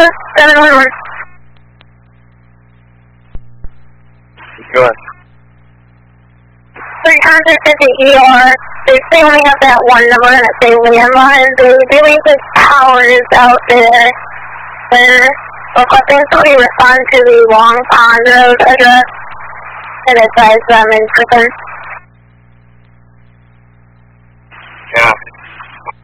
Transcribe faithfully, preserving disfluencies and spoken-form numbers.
seven one one. Go ahead. Three contacted the E R. They say only have that one number and it says landline. They believe the tower is out there. They're requesting somebody respond to the Long Pond Road address and advise them in person. Yeah.